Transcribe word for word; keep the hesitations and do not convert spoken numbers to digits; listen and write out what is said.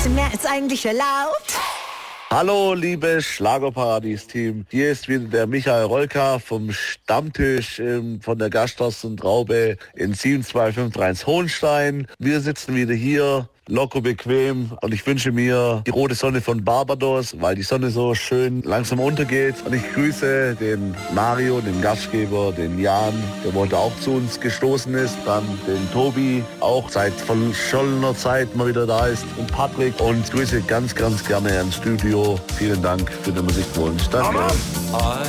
bisschen mehr als eigentlich erlaubt. Hallo, liebes Schlagerparadies-Team. Hier ist wieder der Michael Rolka vom Stammtisch ähm, von der Gasthaus und Traube in sieben zwei fünf drei eins Hohenstein. Wir sitzen wieder hier, locker bequem, und ich wünsche mir die rote Sonne von Barbados, weil die Sonne so schön langsam untergeht. Und ich grüße den Mario, den Gastgeber, den Jan, der heute auch zu uns gestoßen ist, dann den Tobi, auch seit verschollener Zeit mal wieder da ist, und Patrick, und grüße ganz, ganz gerne ans Studio. Vielen Dank für den Musikwunsch. Danke.